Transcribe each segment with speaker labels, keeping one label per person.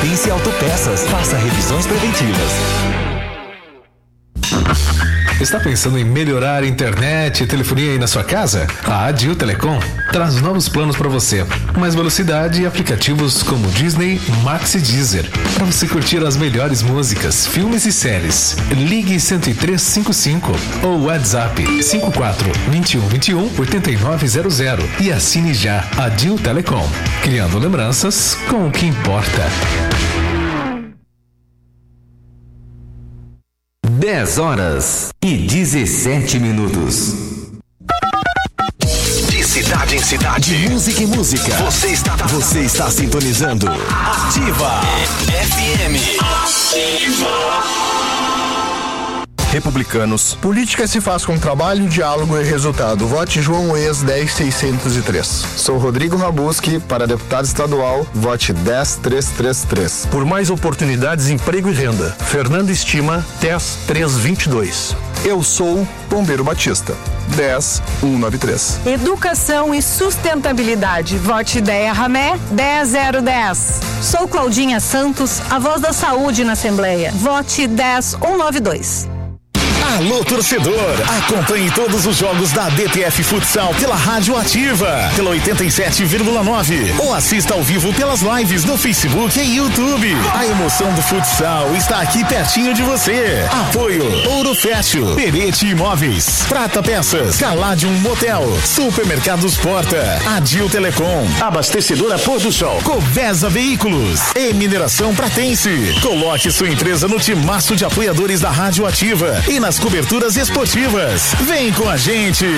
Speaker 1: Pense Autopeças. Faça revisões preventivas.
Speaker 2: Está pensando em melhorar a internet e telefonia aí na sua casa? A Adil Telecom traz novos planos para você. Mais velocidade e aplicativos como Disney, Max e Deezer. Para você curtir as melhores músicas, filmes e séries. Ligue 10355 ou WhatsApp 54 21 21 8900 e assine já. Adil Telecom. Criando lembranças com o que importa.
Speaker 1: 10h17.
Speaker 3: De cidade em cidade.
Speaker 1: De música em música. Você está sintonizando Ativa
Speaker 3: FM. Ativa.
Speaker 4: Republicanos. Política se faz com trabalho, diálogo e resultado. Vote João Ex 10603. Sou Rodrigo Rabuski, para deputado estadual, vote 10333.
Speaker 5: Por mais oportunidades, emprego e renda. Fernando Estima, 10322.
Speaker 4: Eu sou Bombeiro Batista, 10193.
Speaker 6: Educação e sustentabilidade. Vote Ideia Ramé, 10010. Sou Claudinha Santos, a voz da saúde na Assembleia. Vote 10192.
Speaker 3: Alô, torcedor! Acompanhe todos os jogos da DTF Futsal pela Rádio Ativa, pela 87,9, ou assista ao vivo pelas lives no Facebook e YouTube. A emoção do futsal está aqui pertinho de você. Apoio Ouro Fértil, Perete Imóveis, Prata Peças, Caladium Motel, Supermercados Porta, Adil Telecom, Abastecedora Pôr do Sol, Covesa Veículos e Mineração Pratense. Coloque sua empresa no timaço de apoiadores da Rádio Ativa e nas coberturas esportivas. Vem com a gente.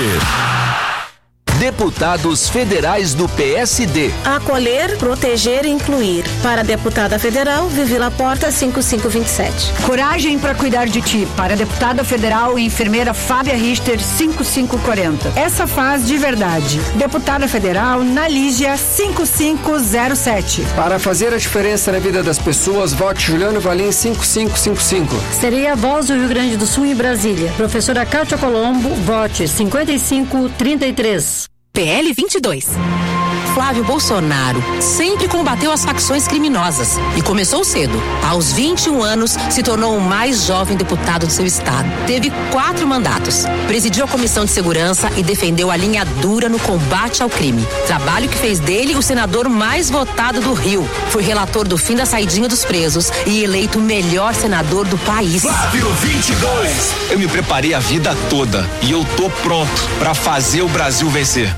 Speaker 1: Deputados federais do PSD.
Speaker 7: Acolher, proteger e incluir. Para a deputada federal, Vivi Laporta, 5527.
Speaker 6: Coragem para cuidar de ti. Para a deputada federal e enfermeira Fábia Richter, 5540. Essa faz de verdade. Deputada federal Nalígia, 5507.
Speaker 8: Para fazer a diferença na vida das pessoas, vote Juliano Valim, 5555.
Speaker 9: Serei a voz do Rio Grande do Sul e Brasília. Professora Cátia Colombo, vote 5533.
Speaker 10: PL 22. Flávio Bolsonaro sempre combateu as facções criminosas e começou cedo. Aos 21 anos, se tornou o mais jovem deputado do seu estado. Teve 4 mandatos. Presidiu a Comissão de Segurança e defendeu a linha dura no combate ao crime. Trabalho que fez dele o senador mais votado do Rio. Foi relator do fim da saidinha dos presos e eleito o melhor senador do país.
Speaker 3: Flávio 22.
Speaker 11: Eu me preparei a vida toda e eu tô pronto pra fazer o Brasil vencer.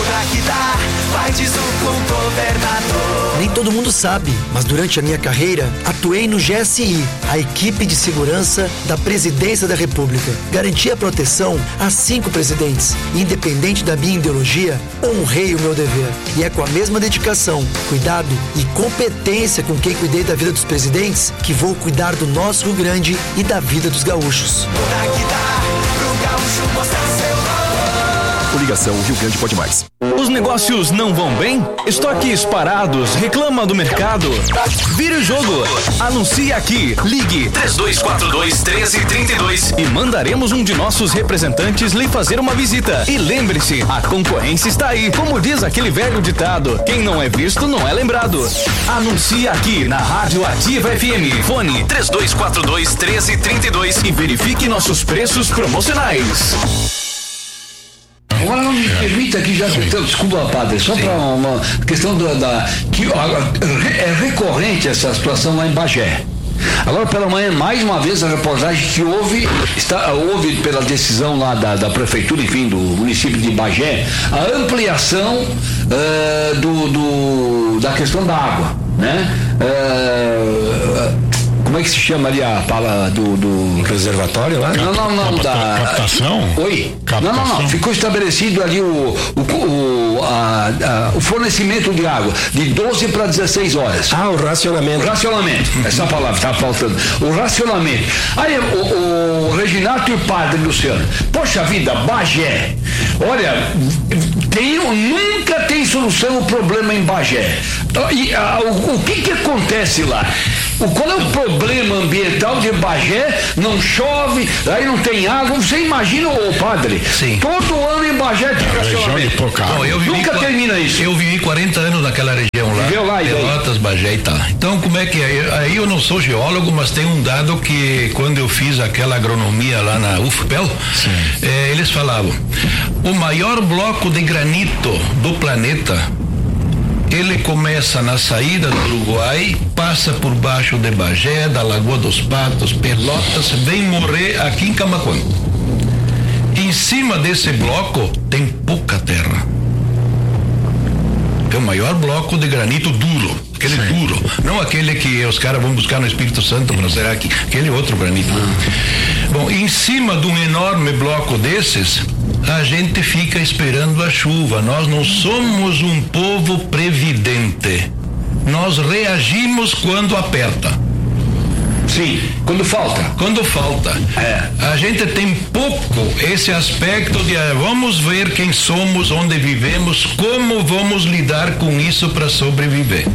Speaker 12: Nem todo mundo sabe, mas durante a minha carreira, atuei no GSI, a equipe de segurança da Presidência da República. Garanti a proteção a 5 presidentes. Independente da minha ideologia, honrei o meu dever. E é com a mesma dedicação, cuidado e competência com quem cuidei da vida dos presidentes que vou cuidar do nosso Rio Grande e da vida dos gaúchos.
Speaker 1: Coligação Rio Grande Pode Mais.
Speaker 11: Os negócios não vão bem? Estoques parados? Reclama do mercado? Vire o jogo. Anuncie aqui. Ligue 3242-1332 e mandaremos um de nossos representantes lhe fazer uma visita. E lembre-se, a concorrência está aí. Como diz aquele velho ditado, quem não é visto não é lembrado. Anuncie aqui na Rádio Ativa FM. Fone 3242-1332 e verifique nossos preços promocionais.
Speaker 13: Agora não me permita aqui já, desculpa, padre, só para uma questão que é recorrente essa situação lá em Bagé. Agora pela manhã, mais uma vez, a reportagem que houve pela decisão lá da prefeitura, enfim, do município de Bagé, a ampliação da questão da água, né? Como é que se chama ali a palavra do
Speaker 5: reservatório lá?
Speaker 13: Não,
Speaker 5: captação?
Speaker 13: Oi?
Speaker 5: Captação.
Speaker 13: Não. Ficou estabelecido ali o fornecimento de água de 12 para 16 horas.
Speaker 5: O racionamento.
Speaker 13: Essa palavra estava faltando. O racionamento. Aí o Reginato e o padre Luciano. Poxa vida, Bagé. Olha, nunca tem solução o problema em Bagé. E o que acontece lá? Qual é o problema ambiental de Bagé? Não chove, aí não tem água. Você imagina, padre?
Speaker 14: Sim.
Speaker 13: Todo ano em Bagé tem racionamento. Nunca termina isso.
Speaker 14: Eu vivi 40 anos naquela região lá. Pelotas, Bagé e tal. Então, como é que é? Aí eu não sou geólogo, mas tem um dado que quando eu fiz aquela agronomia lá na UFPEL, eles falavam, o maior bloco de granito do planeta, ele começa na saída do Uruguai, passa por baixo de Bagé, da Lagoa dos Patos, Pelotas, vem morrer aqui em Camaquã. Em cima desse bloco tem pouca terra. É o maior bloco de granito duro, aquele duro, não aquele que os caras vão buscar no Espírito Santo para ser aqui, aquele outro granito. Bom, em cima de um enorme bloco desses, a gente fica esperando a chuva. Nós não somos um povo previdente. Nós reagimos quando aperta.
Speaker 13: Sim, quando falta.
Speaker 14: Quando falta. A gente tem pouco esse aspecto de vamos ver quem somos, onde vivemos, como vamos lidar com isso para sobreviver.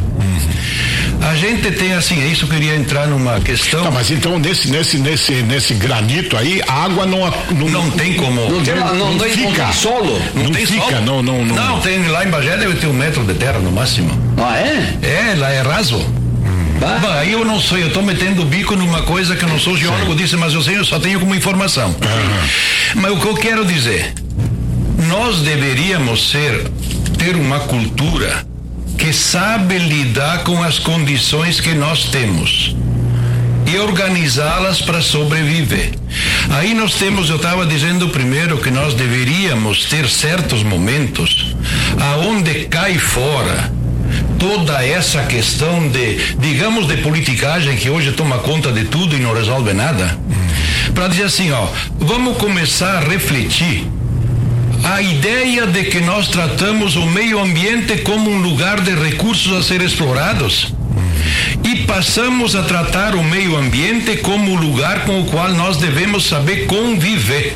Speaker 14: A gente tem assim, isso eu queria entrar numa questão.
Speaker 15: Tá, mas então nesse granito aí, a água
Speaker 14: não tem como.
Speaker 13: Não fica solo.
Speaker 14: Não tem
Speaker 15: fica,
Speaker 14: solo. Não, tem lá em Bagé deve ter 1 metro de terra no máximo.
Speaker 13: Ah, é?
Speaker 14: É, lá é raso. Aí eu não sei, eu estou metendo o bico numa coisa que eu não sou geólogo, disse, mas eu só tenho como informação. Mas o que eu quero dizer, nós deveríamos ter uma cultura que sabe lidar com as condições que nós temos e organizá-las para sobreviver. Aí nós temos, eu estava dizendo primeiro que nós deveríamos ter certos momentos aonde cai fora toda essa questão de politicagem que hoje toma conta de tudo e não resolve nada, para dizer assim, vamos começar a refletir a ideia de que nós tratamos o meio ambiente como um lugar de recursos a ser explorados e passamos a tratar o meio ambiente como um lugar com o qual nós devemos saber conviver.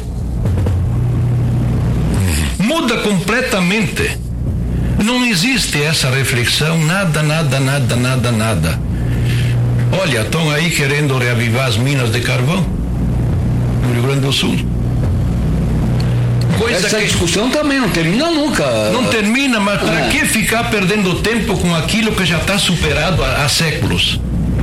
Speaker 14: Muda completamente. Não existe essa reflexão, nada. Olha, estão aí querendo reavivar as minas de carvão no Rio Grande do Sul.
Speaker 13: Essa discussão também não termina nunca.
Speaker 14: Não termina, mas para que ficar perdendo tempo com aquilo que já está superado há séculos?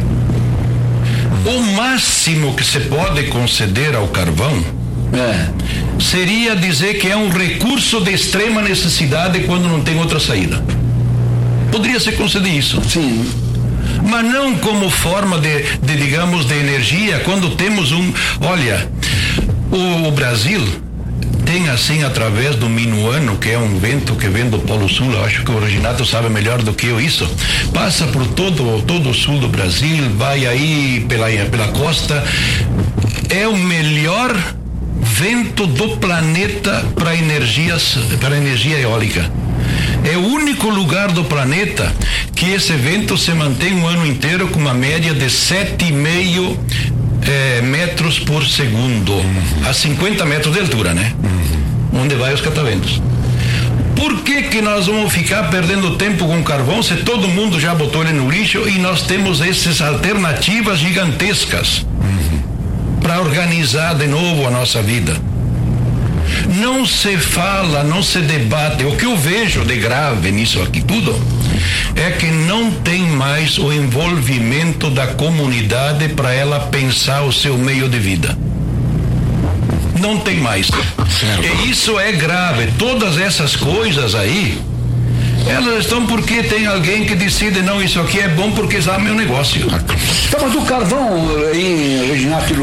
Speaker 14: O máximo que se pode conceder ao carvão seria dizer que é um recurso de extrema necessidade quando não tem outra saída. Poderia se conceder isso.
Speaker 13: Sim.
Speaker 14: Mas não como forma digamos, de energia, quando temos olha, o Brasil tem assim, através do minuano, que é um vento que vem do Polo Sul, eu acho que o Reginato sabe melhor do que eu isso, passa por todo o sul do Brasil, vai aí pela costa, é o melhor vento do planeta para energia eólica. É o único lugar do planeta que esse vento se mantém um ano inteiro com uma média de 7,5 metros por segundo, a 50 metros de altura, né? Onde vai os cataventos. Por que nós vamos ficar perdendo tempo com carvão se todo mundo já botou ele no lixo e nós temos essas alternativas gigantescas para organizar de novo a nossa vida? Não se fala, não se debate. O que eu vejo de grave nisso aqui tudo é que não tem mais o envolvimento da comunidade para ela pensar o seu meio de vida. Não tem mais. E isso é grave. Todas essas coisas aí, elas estão porque tem alguém que decide, não, isso aqui é bom porque sabe meu negócio.
Speaker 13: Tá, mas o carvão, Reginato,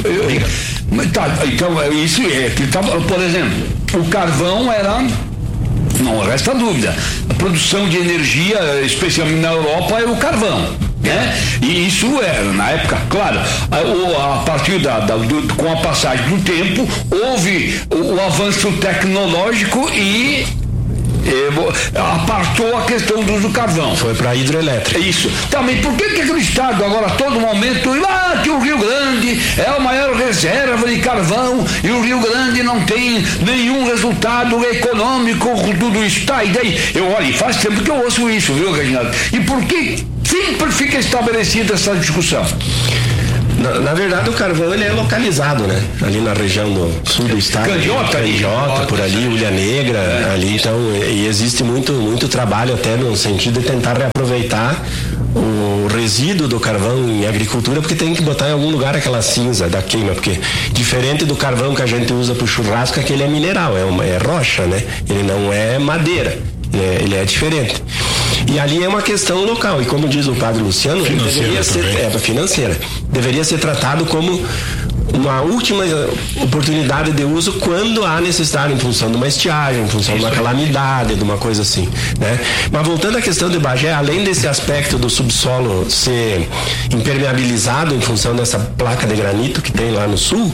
Speaker 13: então isso é que, por exemplo, o carvão era, não resta dúvida, a produção de energia, especialmente na Europa, é o carvão, né? E isso na época, claro, a partir com a passagem do tempo, houve o avanço tecnológico e apartou a questão do uso do carvão.
Speaker 15: Foi para hidrelétrica.
Speaker 13: Isso. Também, por que aquele estado agora, a todo momento, que o Rio Grande é a maior reserva de carvão e o Rio Grande não tem nenhum resultado econômico, tudo isso? Tá, e daí? Faz tempo que eu ouço isso, viu, Reginaldo? E por que sempre fica estabelecida essa discussão?
Speaker 16: Na verdade, o carvão ele é localizado, né? Ali na região do sul do estado.
Speaker 13: Candiota,
Speaker 16: por ali, Ulha Negra, ali. Então, e existe muito trabalho até no sentido de tentar reaproveitar o resíduo do carvão em agricultura, porque tem que botar em algum lugar aquela cinza da queima, porque diferente do carvão que a gente usa para o churrasco, aquele é mineral, é rocha, né? Ele não é madeira, ele é diferente. E ali é uma questão local, e como diz o padre Luciano, deveria ser financeira, deveria ser tratado como uma última oportunidade de uso quando há necessidade, em função de uma estiagem, em função de uma calamidade, de uma coisa assim, né? Mas voltando à questão de Bagé, além desse aspecto do subsolo ser impermeabilizado em função dessa placa de granito que tem lá no sul,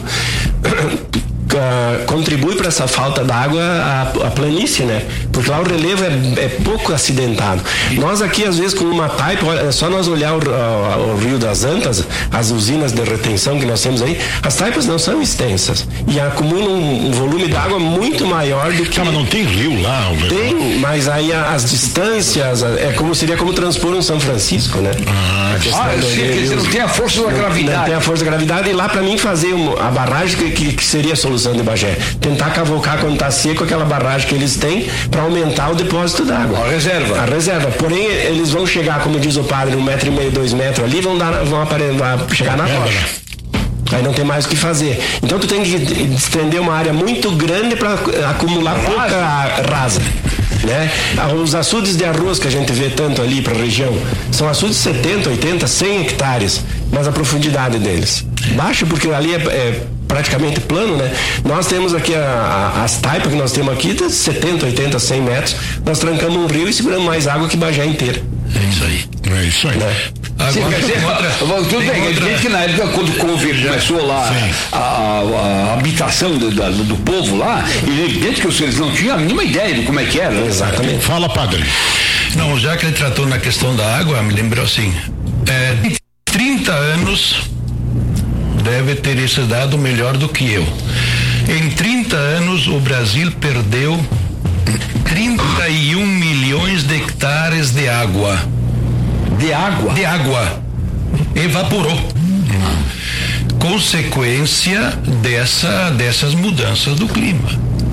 Speaker 16: contribui para essa falta d'água a planície, né? Porque lá o relevo é pouco acidentado. Nós aqui, às vezes, com uma taipa, é só nós olhar o Rio das Antas, as usinas de retenção que nós temos aí, as taipas não são extensas e acumulam um volume d'água muito maior do que...
Speaker 15: Mas não tem rio lá?
Speaker 16: Tem, mas aí as distâncias, seria como transpor um São Francisco, né?
Speaker 13: Não tem a força da gravidade.
Speaker 16: Não tem a força da gravidade, e lá para mim fazer a barragem que seria a solução de Bagé, tentar cavocar quando está seco aquela barragem que eles têm para aumentar o depósito d'água.
Speaker 13: A reserva.
Speaker 16: Porém, eles vão chegar, como diz o padre, 1,5 m, 2 metros ali, vão chegar na rocha. Aí não tem mais o que fazer. Então tu tem que estender uma área muito grande para acumular pouca rasa, né? Os açudes de arroz que a gente vê tanto ali para a região são açudes de 70, 80, 100 hectares, mas a profundidade deles baixa, porque ali é praticamente plano, né? Nós temos aqui as taipas que nós temos aqui de 70, 80, 100 metros, nós trancamos um rio e seguramos mais água que Bagé inteira.
Speaker 15: É isso aí.
Speaker 16: Né?
Speaker 13: Tudo bem, evidente que na época, quando começou lá a habitação do povo lá, é evidente que eles não tinham a mínima ideia de como é que era.
Speaker 16: Exatamente.
Speaker 15: Fala, padre.
Speaker 14: Não, já que ele tratou na questão da água, me lembrou assim, 30 anos deve ter esse dado melhor do que eu. Em 30 anos o Brasil perdeu 31 milhões de hectares de água.
Speaker 13: De água?
Speaker 14: Evaporou. Consequência dessas mudanças do clima.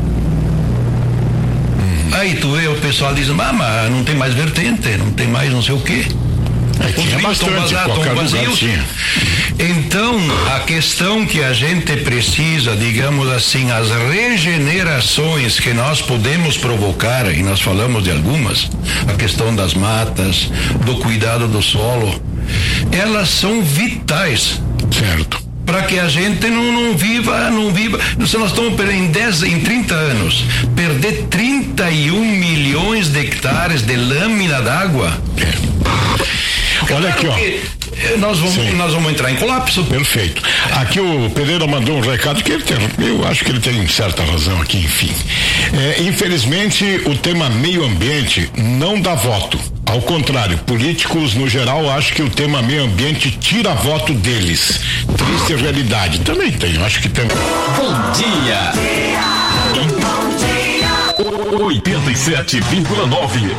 Speaker 14: Aí tu vê o pessoal diz, mas não tem mais vertente, não tem mais não sei o quê. Os rios estão vazios. Então, a questão que a gente precisa, digamos assim, as regenerações que nós podemos provocar, e nós falamos de algumas, a questão das matas, do cuidado do solo, elas são vitais.
Speaker 15: Certo.
Speaker 14: Para que a gente não viva. Se nós estamos em 30 anos, perder 31 milhões de hectares de lâmina d'água.
Speaker 15: Olha aqui, ó.
Speaker 14: Nós vamos entrar em colapso.
Speaker 15: Perfeito. Aqui o Pereira mandou um recado que eu acho que ele tem certa razão aqui, enfim. Infelizmente, o tema meio ambiente não dá voto. Ao contrário, políticos no geral acham que o tema meio ambiente tira voto deles. Triste realidade. Também tem, eu acho que tem.
Speaker 1: Bom dia. 87,9.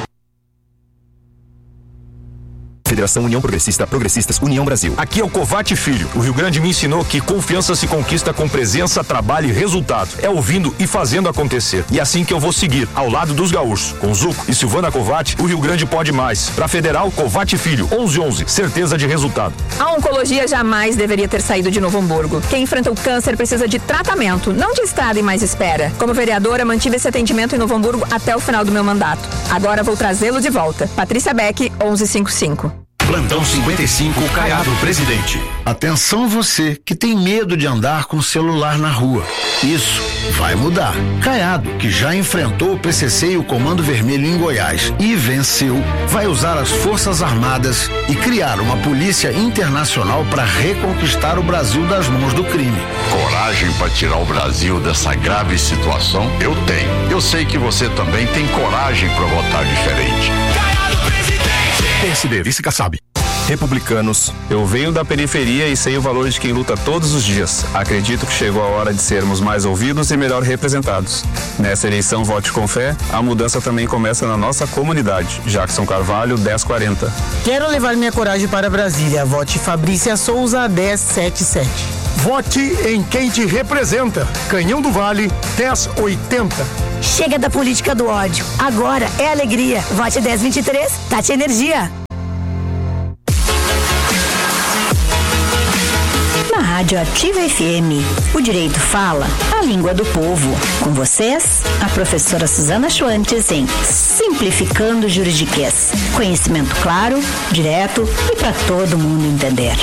Speaker 17: Federação União Progressista, Progressistas, União Brasil. Aqui é o Covate Filho. O Rio Grande me ensinou que confiança se conquista com presença, trabalho e resultado. É ouvindo e fazendo acontecer. E assim que eu vou seguir, ao lado dos gaúchos. Com Zuco e Silvana Covate, o Rio Grande pode mais. Pra Federal, Covate Filho, 1111, certeza de resultado.
Speaker 18: A oncologia jamais deveria ter saído de Novo Hamburgo. Quem enfrenta o câncer precisa de tratamento, não de estrada e mais espera. Como vereadora, mantive esse atendimento em Novo Hamburgo até o final do meu mandato. Agora vou trazê-lo de volta. Patrícia Beck, 1155.
Speaker 1: Plantão 55, Caiado, presidente.
Speaker 19: Atenção você que tem medo de andar com o celular na rua. Isso vai mudar. Caiado, que já enfrentou o PCC e o Comando Vermelho em Goiás e venceu, vai usar as Forças Armadas e criar uma polícia internacional para reconquistar o Brasil das mãos do crime.
Speaker 20: Coragem para tirar o Brasil dessa grave situação? Eu tenho. Eu sei que você também tem coragem para votar diferente.
Speaker 1: PSD, vice Kassab.
Speaker 21: Republicanos. Eu venho da periferia e sei o valor de quem luta todos os dias. Acredito que chegou a hora de sermos mais ouvidos e melhor representados. Nessa eleição, vote com fé. A mudança também começa na nossa comunidade. Jackson Carvalho, 1040.
Speaker 22: Quero levar minha coragem para Brasília. Vote Fabrícia Souza, 1077.
Speaker 5: Vote em quem te representa. Canhão do Vale, 1080.
Speaker 23: Chega da política do ódio. Agora é alegria. Vote 1023, Tati Energia. Na Rádio Ativa FM, o direito fala a língua do povo. Com vocês, a professora Suzana Schwantes em Simplificando o Juridiquês. Conhecimento claro, direto e para todo mundo entender.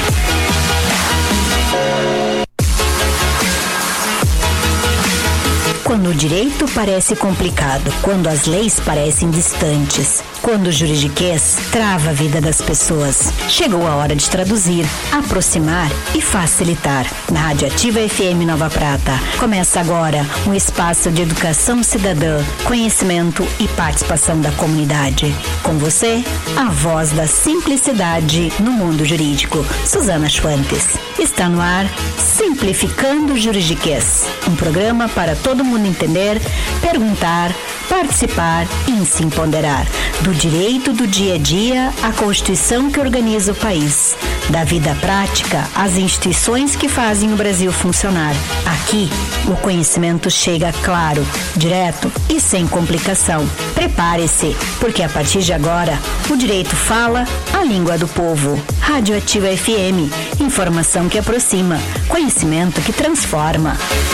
Speaker 23: Quando o direito parece complicado, quando as leis parecem distantes, quando o juridiquês trava a vida das pessoas, chegou a hora de traduzir, aproximar e facilitar. Na Rádio Ativa FM Nova Prata, começa agora um espaço de educação cidadã, conhecimento e participação da comunidade. Com você, a voz da simplicidade no mundo jurídico. Suzana Schwantes. Está no ar Simplificando o Juridiquês, um programa para todo mundo entender, perguntar, participar e se empoderar. Do direito do dia a dia à Constituição que organiza o país. Da vida prática às instituições que fazem o Brasil funcionar. Aqui, o conhecimento chega claro, direto e sem complicação. Prepare-se, porque a partir de agora, o direito fala a língua do povo. Rádio Ativa FM. Informação que aproxima. Conhecimento que transforma.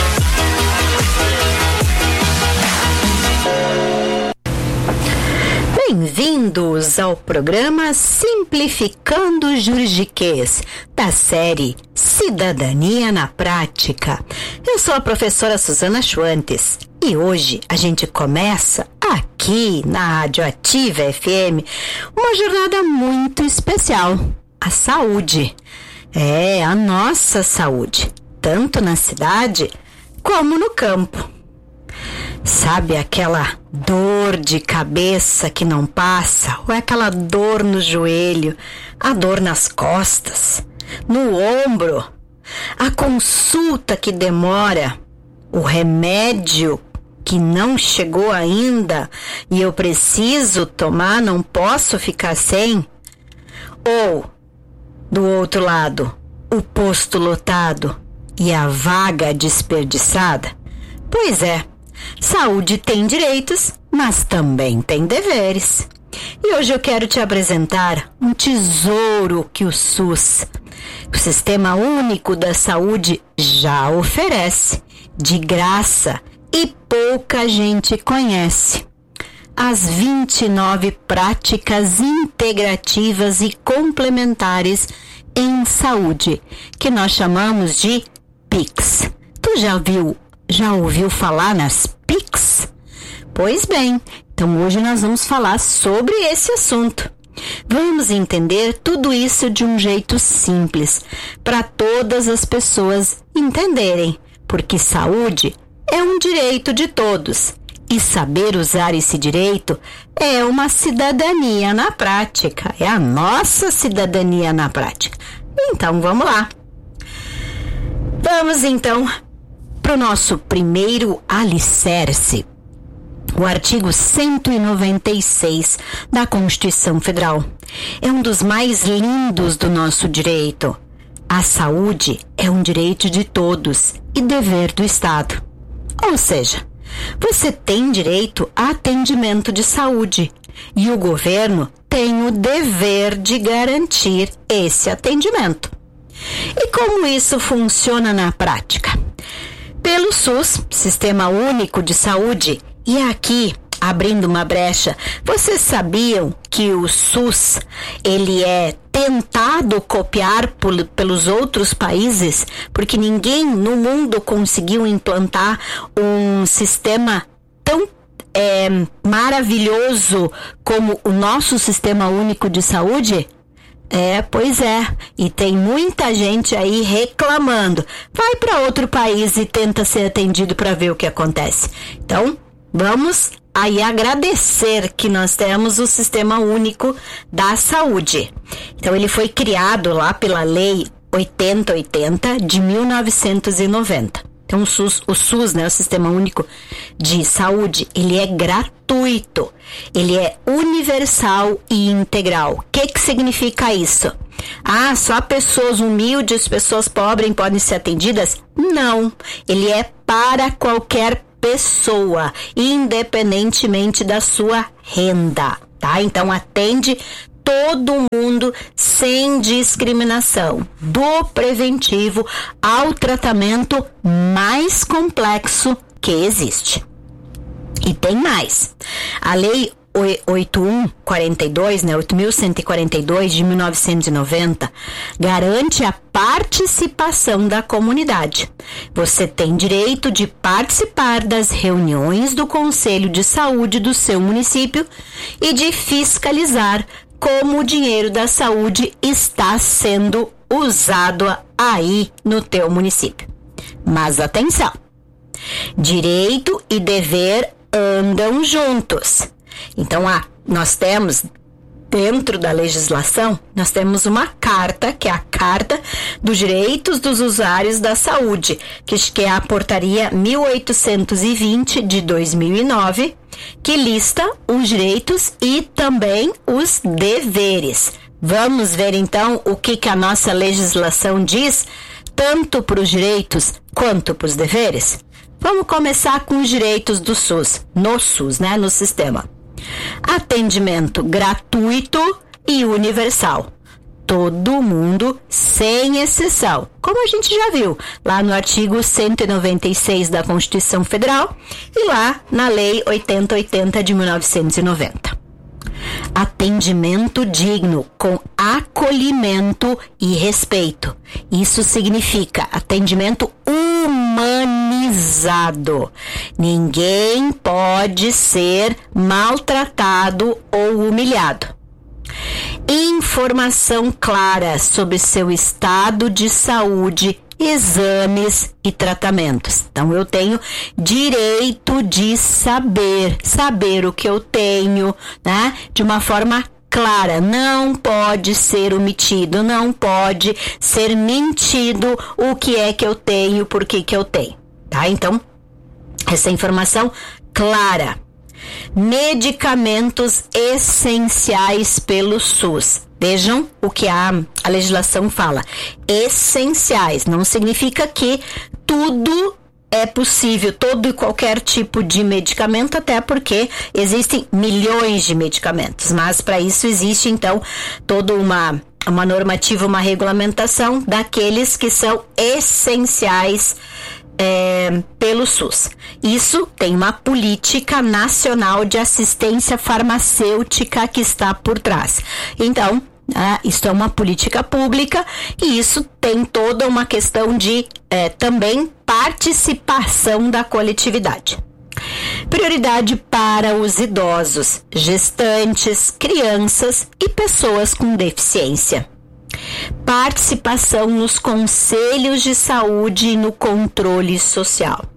Speaker 23: Bem-vindos ao programa Simplificando o Juridiquês, da série Cidadania na Prática. Eu sou a professora Suzana Schwantes e hoje a gente começa aqui na Rádio Ativa FM uma jornada muito especial, a saúde. É, a nossa saúde, tanto na cidade como no campo. Sabe aquela dor de cabeça que não passa? Ou é aquela dor no joelho, a dor nas costas, no ombro, a consulta que demora, o remédio que não chegou ainda e eu preciso tomar, não posso ficar sem? Ou, do outro lado, o posto lotado e a vaga desperdiçada? Pois é. Saúde tem direitos, mas também tem deveres. E hoje eu quero te apresentar um tesouro que o SUS, o Sistema Único da Saúde, já oferece, de graça, e pouca gente conhece. As 29 práticas integrativas e complementares em saúde, que nós chamamos de PICs. Tu já ouviu falar nas PICs? Pois bem, então hoje nós vamos falar sobre esse assunto. Vamos entender tudo isso de um jeito simples, para todas as pessoas entenderem, porque saúde é um direito de todos, e saber usar esse direito é uma cidadania na prática, é a nossa cidadania na prática. Então vamos lá. Vamos então para o nosso primeiro alicerce, o artigo 196 da Constituição Federal. É um dos mais lindos do nosso direito. A saúde é um direito de todos e dever do Estado. Ou seja, você tem direito a atendimento de saúde e o governo tem o dever de garantir esse atendimento. E como isso funciona na prática? Pelo SUS, Sistema Único de Saúde, e aqui, abrindo uma brecha, vocês sabiam que o SUS, ele é tentado copiar pelos outros países, porque ninguém no mundo conseguiu implantar um sistema tão maravilhoso como o nosso Sistema Único de Saúde? Pois é, e tem muita gente aí reclamando. Vai para outro país e tenta ser atendido para ver o que acontece. Então, vamos aí agradecer que nós temos o Sistema Único da Saúde. Então, ele foi criado lá pela Lei 8080 de 1990. Então, o SUS, né, o Sistema Único de Saúde, ele é gratuito, ele é universal e integral. O que significa isso? Só pessoas humildes, pessoas pobres podem ser atendidas? Não, ele é para qualquer pessoa, independentemente da sua renda, tá? Então, atende todo mundo sem discriminação, do preventivo ao tratamento mais complexo que existe. E tem mais. A Lei 8142, né, 8.142 de 1990, garante a participação da comunidade. Você tem direito de participar das reuniões do Conselho de Saúde do seu município e de fiscalizar como o dinheiro da saúde está sendo usado aí no teu município. Mas atenção, direito e dever andam juntos. Então, nós temos, dentro da legislação, nós temos uma carta, que é a Carta dos Direitos dos Usuários da Saúde, que é a Portaria 1820 de 2009, que lista os direitos e também os deveres. Vamos ver então o que a nossa legislação diz, tanto para os direitos quanto para os deveres? Vamos começar com os direitos do SUS, né, no sistema. Atendimento gratuito e universal. Todo mundo, sem exceção, como a gente já viu lá no artigo 196 da Constituição Federal e lá na Lei 8080 de 1990. Atendimento digno, com acolhimento e respeito. Isso significa atendimento humanizado. Ninguém pode ser maltratado ou humilhado. Informação clara sobre seu estado de saúde, exames e tratamentos. Então, eu tenho direito de saber o que eu tenho, né? De uma forma clara, não pode ser omitido, não pode ser mentido o que é que eu tenho, por que eu tenho, tá? Então, essa informação clara. Medicamentos essenciais pelo SUS. Vejam o que a legislação fala. Essenciais. Não significa que tudo é possível, todo e qualquer tipo de medicamento, até porque existem milhões de medicamentos. Mas para isso existe, então, toda uma normativa, uma regulamentação daqueles que são essenciais pelo SUS. Isso tem uma política nacional de assistência farmacêutica que está por trás. Então, isso é uma política pública e isso tem toda uma questão de também participação da coletividade. Prioridade para os idosos, gestantes, crianças e pessoas com deficiência. Participação nos conselhos de saúde e no controle social.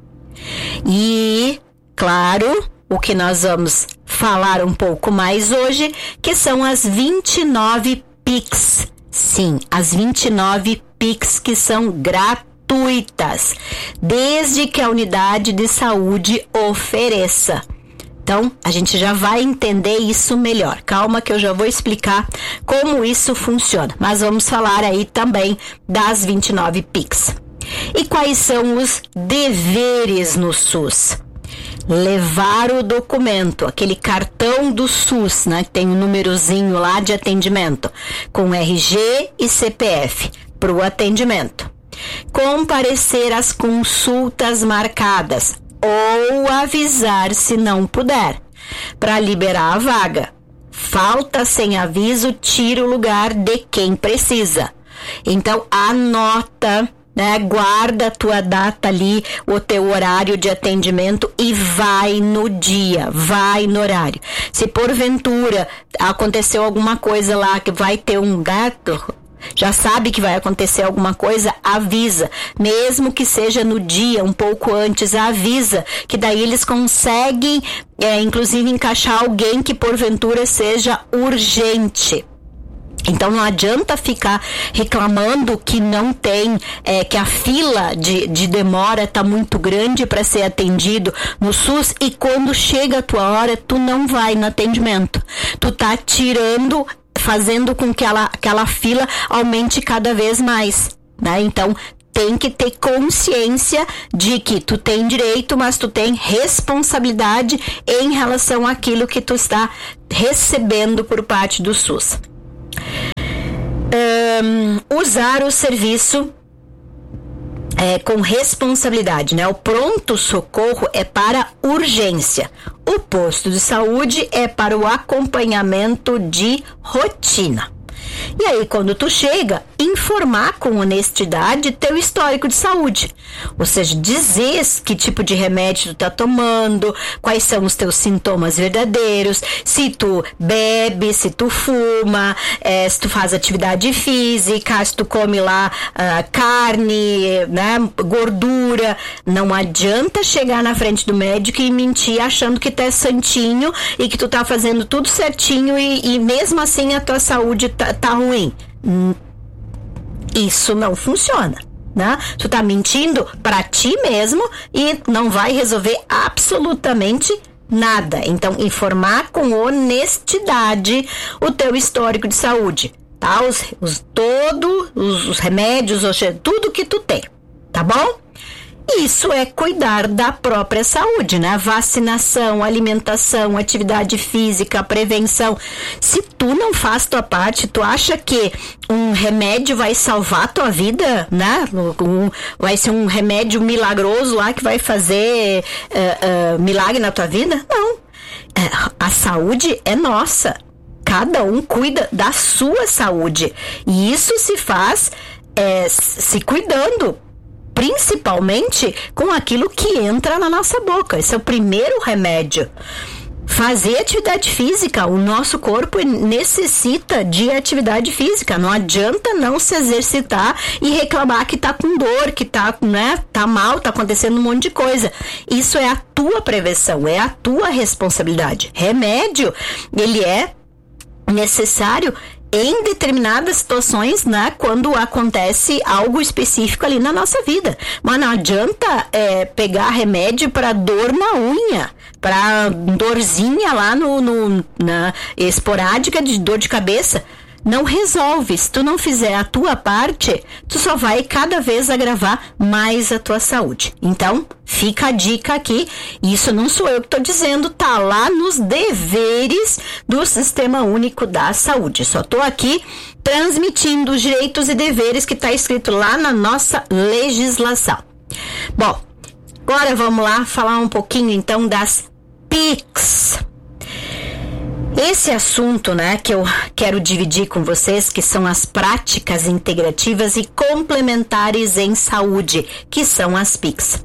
Speaker 23: E, claro, o que nós vamos falar um pouco mais hoje, que são as 29 PICs. Sim, as 29 PICs que são gratuitas, desde que a unidade de saúde ofereça. Então, a gente já vai entender isso melhor. Calma que eu já vou explicar como isso funciona. Mas vamos falar aí também das 29 PICs. E quais são os deveres no SUS? Levar o documento, aquele cartão do SUS, né? Que tem um númerozinho lá de atendimento, com RG e CPF, para o atendimento. Comparecer às consultas marcadas, ou avisar se não puder, para liberar a vaga. Falta sem aviso, tira o lugar de quem precisa. Então, anota, né? Guarda a tua data ali, o teu horário de atendimento e vai no dia, vai no horário. Se porventura aconteceu alguma coisa lá que vai ter um gato, Já sabe que vai acontecer alguma coisa, avisa. Mesmo que seja no dia, um pouco antes, avisa. Que daí eles conseguem, inclusive, encaixar alguém que porventura seja urgente. Então não adianta ficar reclamando que não tem, que a fila de demora está muito grande para ser atendido no SUS, e quando chega a tua hora, tu não vai no atendimento. Tu tá fazendo com que aquela fila aumente cada vez mais, né? Então tem que ter consciência de que tu tem direito, mas tu tem responsabilidade em relação àquilo que tu está recebendo por parte do SUS. Usar o serviço com responsabilidade, né? O pronto-socorro é para urgência. O posto de saúde é para o acompanhamento de rotina. E aí, quando tu chega, informar com honestidade teu histórico de saúde. Ou seja, dizer que tipo de remédio tu tá tomando, quais são os teus sintomas verdadeiros, se tu bebe, se tu fuma, se tu faz atividade física, se tu come lá carne, né, gordura. Não adianta chegar na frente do médico e mentir achando que tu é santinho e que tu tá fazendo tudo certinho e mesmo assim a tua saúde tá ruim. Isso não funciona, né? Tu tá mentindo pra ti mesmo e não vai resolver absolutamente nada. Então, informar com honestidade o teu histórico de saúde, tá? Os remédios, tudo que tu tem, tá bom? Isso é cuidar da própria saúde, né? Vacinação, alimentação, atividade física, prevenção. Se tu não faz tua parte, tu acha que um remédio vai salvar tua vida, né? Vai ser um remédio milagroso lá que vai fazer milagre na tua vida? Não. A saúde é nossa. Cada um cuida da sua saúde. E isso se faz se cuidando, principalmente com aquilo que entra na nossa boca. Esse é o primeiro remédio. Fazer atividade física. O nosso corpo necessita de atividade física. Não adianta não se exercitar e reclamar que tá com dor, que tá mal, tá acontecendo um monte de coisa. Isso é a tua prevenção, é a tua responsabilidade. Remédio, ele é necessário em determinadas situações, né, quando acontece algo específico ali na nossa vida. Mas não adianta pegar remédio para dor na unha, para dorzinha lá na esporádica de dor de cabeça. Não resolve. Se tu não fizer a tua parte, tu só vai cada vez agravar mais a tua saúde. Então, fica a dica aqui. Isso não sou eu que estou dizendo, tá lá nos deveres do Sistema Único da Saúde. Só estou aqui transmitindo os direitos e deveres que está escrito lá na nossa legislação. Bom, agora vamos lá falar um pouquinho então das PICs. Esse assunto, né, que eu quero dividir com vocês, que são as práticas integrativas e complementares em saúde, que são as PICs.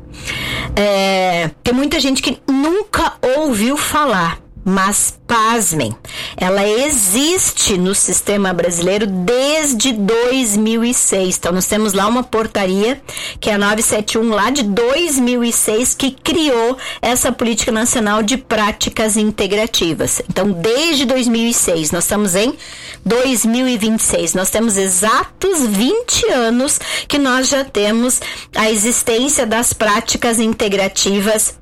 Speaker 23: Tem muita gente que nunca ouviu falar, mas pasmem, ela existe no sistema brasileiro desde 2006. Então nós temos lá uma portaria, que é a 971 lá de 2006, que criou essa política nacional de práticas integrativas. Então desde 2006, nós estamos em 2026, nós temos exatos 20 anos que nós já temos a existência das práticas integrativas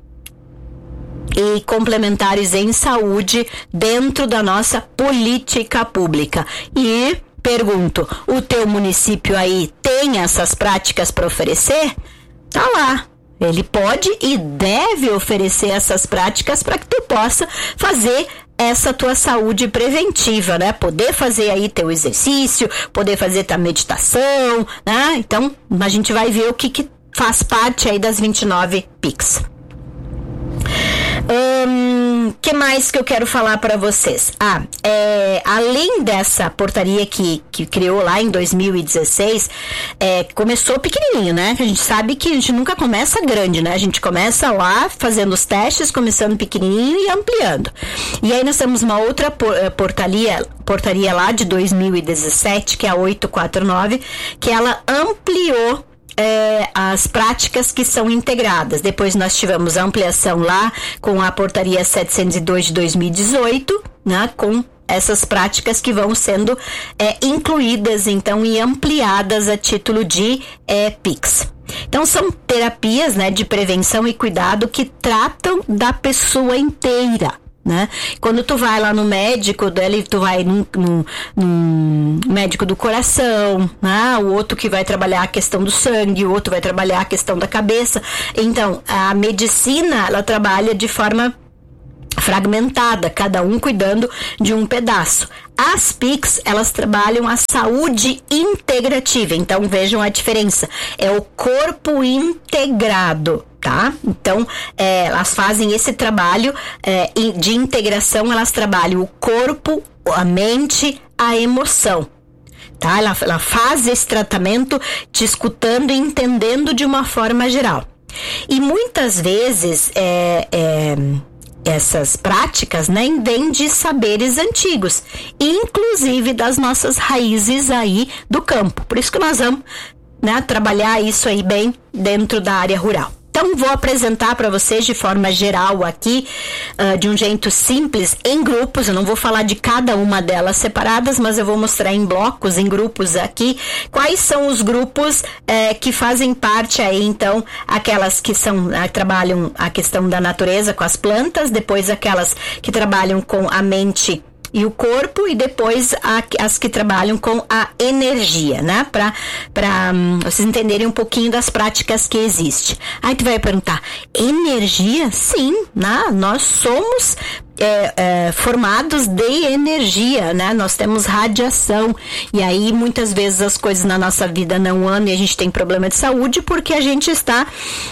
Speaker 23: e complementares em saúde dentro da nossa política pública. E pergunto, o teu município aí tem essas práticas para oferecer? Tá lá. Ele pode e deve oferecer essas práticas para que tu possa fazer essa tua saúde preventiva, né? Poder fazer aí teu exercício, poder fazer tua meditação, né? Então, a gente vai ver o que faz parte aí das 29 PICs. Que mais que eu quero falar para vocês? Além dessa portaria que criou lá em 2016, começou pequenininho, né? A gente sabe que a gente nunca começa grande, né? A gente começa lá fazendo os testes, começando pequenininho e ampliando. E aí nós temos uma outra portaria lá de 2017, que é a 849, que ela ampliou as práticas que são integradas. Depois nós tivemos a ampliação lá com a portaria 702 de 2018, né, com essas práticas que vão sendo incluídas então e ampliadas a título de PICs. Então são terapias, né, de prevenção e cuidado que tratam da pessoa inteira, né? Quando tu vai lá no médico, tu vai num médico do coração, né? O outro que vai trabalhar a questão do sangue, o outro vai trabalhar a questão da cabeça. Então, a medicina, ela trabalha de forma fragmentada, cada um cuidando de um pedaço. As PICs, elas trabalham a saúde integrativa. Então, vejam a diferença. É o corpo integrado, tá? Então, elas fazem esse trabalho de integração, elas trabalham o corpo, a mente, a emoção. Tá? Ela faz esse tratamento te escutando e entendendo de uma forma geral. E muitas vezes essas práticas, né, vêm de saberes antigos, inclusive das nossas raízes aí do campo. Por isso que nós vamos, né, trabalhar isso aí bem dentro da área rural. Então, vou apresentar para vocês de forma geral aqui, de um jeito simples, em grupos. Eu não vou falar de cada uma delas separadas, mas eu vou mostrar em blocos, em grupos aqui, quais são os grupos que fazem parte aí, então, aquelas que trabalham a questão da natureza com as plantas, depois aquelas que trabalham com a mente e o corpo, e depois as que trabalham com a energia, né? Para vocês entenderem um pouquinho das práticas que existem. Aí tu vai perguntar, energia? Sim, né? Nós somos formados de energia, né? Nós temos radiação, e aí muitas vezes as coisas na nossa vida não andam e a gente tem problema de saúde porque a gente está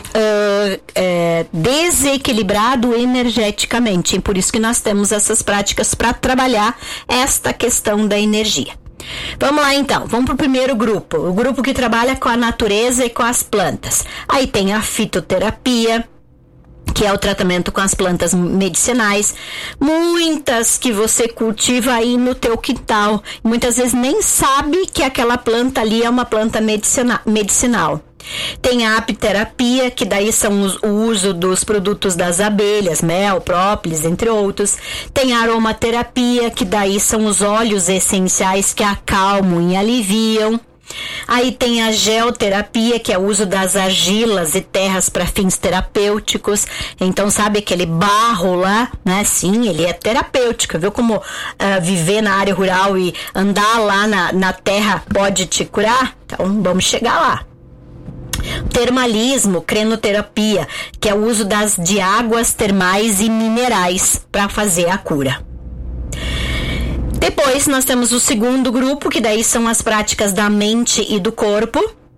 Speaker 23: desequilibrado energeticamente, e por isso que nós temos essas práticas para trabalhar esta questão da energia. Vamos lá então, vamos para o primeiro grupo, o grupo que trabalha com a natureza e com as plantas. Aí tem a fitoterapia, que é o tratamento com as plantas medicinais, muitas que você cultiva aí no teu quintal, muitas vezes nem sabe que aquela planta ali é uma planta medicinal. Tem a apiterapia, que daí são o uso dos produtos das abelhas, mel, própolis, entre outros. Tem a aromaterapia, que daí são os óleos essenciais que acalmam e aliviam. Aí tem a geoterapia, que é o uso das argilas e terras para fins terapêuticos. Então, sabe aquele barro lá, né? Sim, ele é terapêutico. Viu como viver na área rural e andar lá na terra pode te curar? Então, vamos chegar lá. Termalismo, crenoterapia, que é o uso de águas termais e minerais para fazer a cura. Depois nós temos o segundo grupo, que daí são as práticas da mente e do corpo,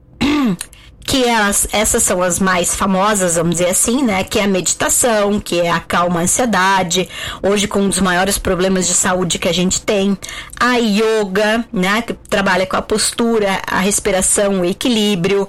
Speaker 23: que essas são as mais famosas, vamos dizer assim, né? Que é a meditação, que é a calma ansiedade, hoje com um dos maiores problemas de saúde que a gente tem. A yoga, né? Que trabalha com a postura, a respiração, o equilíbrio.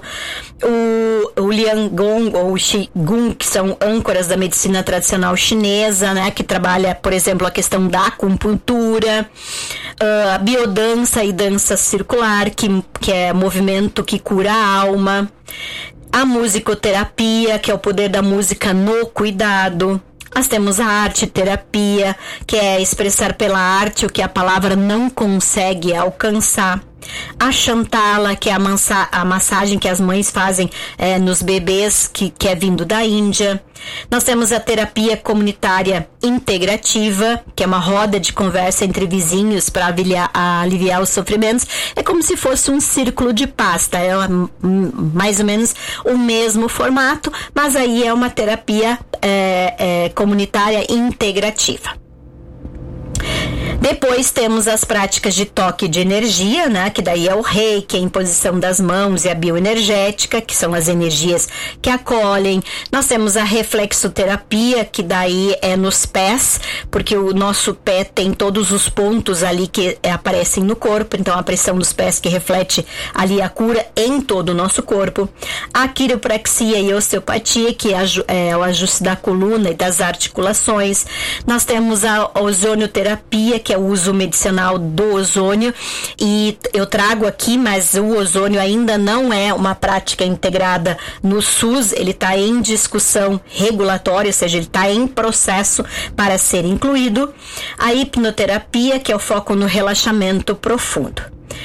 Speaker 23: O Liangong ou o Qigong, que são âncoras da medicina tradicional chinesa, né? Que trabalha, por exemplo, a questão da acupuntura. A biodança e dança circular, que é movimento que cura a alma. A musicoterapia, que é o poder da música no cuidado. Nós temos a arte-terapia, que é expressar pela arte o que a palavra não consegue alcançar. A Chantala, que é a massagem que as mães fazem nos bebês, que é vindo da Índia. Nós temos a terapia comunitária integrativa, que é uma roda de conversa entre vizinhos para aliviar os sofrimentos. É como se fosse um círculo de paz, tá? É mais ou menos o mesmo formato, mas aí é uma terapia comunitária integrativa. Depois temos as práticas de toque de energia, né? Que daí é o reiki, a imposição das mãos e a bioenergética, que são as energias que acolhem. Nós temos a reflexoterapia, que daí é nos pés, porque o nosso pé tem todos os pontos ali que aparecem no corpo, então a pressão dos pés que reflete ali a cura em todo o nosso corpo. A quiropraxia e osteopatia, que é o ajuste da coluna e das articulações. Nós temos a ozonioterapia, que é o uso medicinal do ozônio, e eu trago aqui, mas o ozônio ainda não é uma prática integrada no SUS, ele está em discussão regulatória, ou seja, ele está em processo para ser incluído. A hipnoterapia, que é o foco no relaxamento profundo.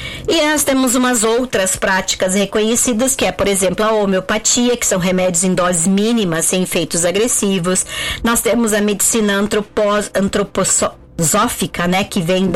Speaker 23: E nós temos umas outras práticas reconhecidas, que é, por exemplo, a homeopatia, que são remédios em doses mínimas, sem efeitos agressivos. Nós temos a medicina antroposófica, né, que vem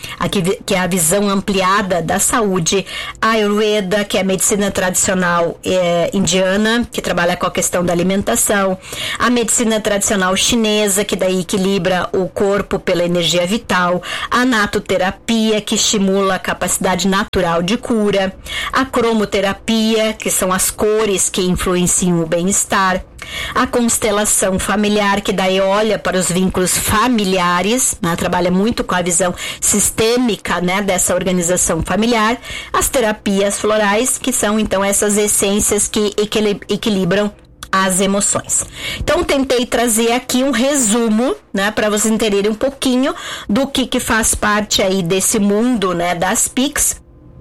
Speaker 23: que é a visão ampliada da saúde. A Ayurveda, que é a medicina tradicional indiana, que trabalha com a questão da alimentação. A medicina tradicional chinesa, que daí equilibra o corpo pela energia vital. A natoterapia, que estimula a capacidade natural de cura. A cromoterapia, que são as cores que influenciam o bem-estar. A constelação familiar, que daí olha para os vínculos familiares, né, trabalha muito com a visão sistêmica, né, dessa organização familiar. As terapias florais, que são então essas essências que equilibram as emoções. Então tentei trazer aqui um resumo, né, para vocês entenderem um pouquinho do que faz parte aí desse mundo, né, das PICs,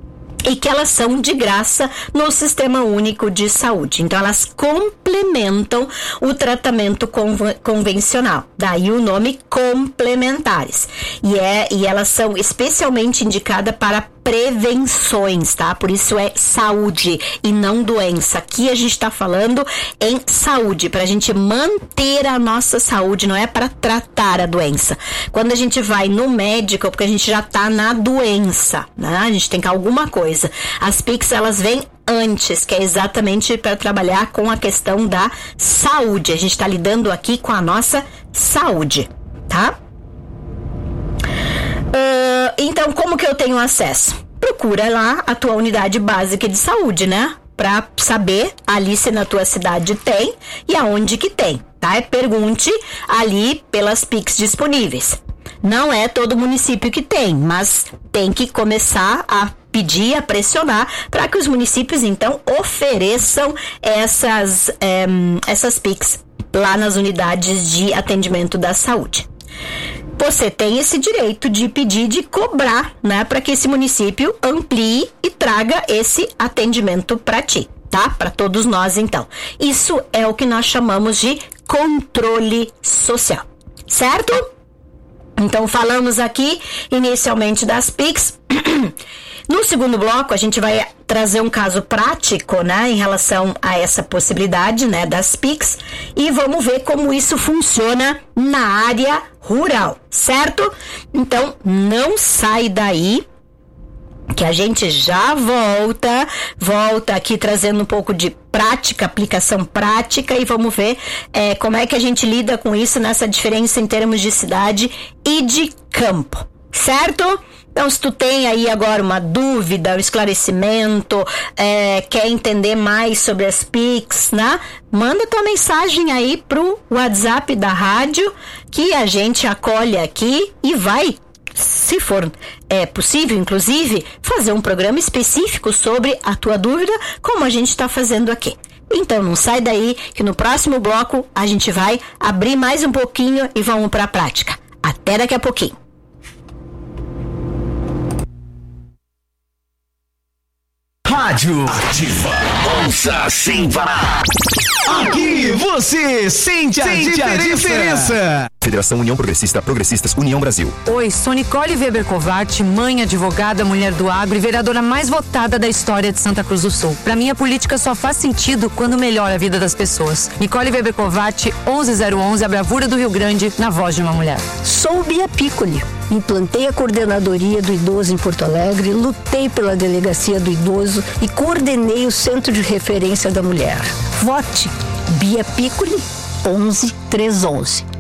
Speaker 23: e que elas são de graça no Sistema Único de Saúde. Então, elas complementam o tratamento convencional. Daí o nome complementares. E elas são especialmente indicadas para prevenções, tá? Por isso é saúde e não doença. Aqui a gente está falando em saúde, para a gente manter a nossa saúde, não é para tratar a doença. Quando a gente vai no médico, porque a gente já tá na doença, né? A gente tem que alguma coisa. As PICs, elas vêm antes, que é exatamente para trabalhar com a questão da saúde. A gente está lidando aqui com a nossa saúde, tá? Então, como que eu tenho acesso? Procura lá a tua unidade básica de saúde, né? Pra saber ali se na tua cidade tem e aonde que tem, tá? Pergunte ali pelas PICs disponíveis. Não é todo município que tem, mas tem que começar a pedir, a pressionar para que os municípios, então, ofereçam essas PICs lá nas unidades de atendimento da saúde. Você tem esse direito de pedir, de cobrar, né, para que esse município amplie e traga esse atendimento para ti, tá? Para todos nós, então. Isso é o que nós chamamos de controle social, certo? Então, falamos aqui inicialmente das PICs. No segundo bloco, a gente vai trazer um caso prático, né, em relação a essa possibilidade, né, das PICs, e vamos ver como isso funciona na área rural, certo? Então, não sai daí, que a gente já volta aqui trazendo um pouco de prática, aplicação prática, e vamos ver como é que a gente lida com isso nessa diferença em termos de cidade e de campo, certo? Então, se tu tem aí agora uma dúvida, um esclarecimento, quer entender mais sobre as PICs, né? Manda tua mensagem aí pro WhatsApp da rádio, que a gente acolhe aqui e vai, se for possível, inclusive, fazer um programa específico sobre a tua dúvida, como a gente está fazendo aqui. Então, não sai daí, que no próximo bloco a gente vai abrir mais um pouquinho e vamos para a prática. Até daqui a pouquinho.
Speaker 1: Rádio Ativa. Ouça sem parar. Aqui você sente a diferença.
Speaker 17: Federação União Progressista, Progressistas, União Brasil.
Speaker 2: Oi, sou Nicole Weber Covatti, mãe, advogada, mulher do agro e vereadora mais votada da história de Santa Cruz do Sul. Pra mim, a política só faz sentido quando melhora a vida das pessoas. Nicole Weber Covatti, 11011, a bravura do Rio Grande, na voz de uma mulher.
Speaker 4: Sou Bia Piccoli. Implantei a coordenadoria do idoso em Porto Alegre, lutei pela delegacia do idoso e coordenei o Centro de Referência da Mulher. Vote Bia Piccoli, 11311.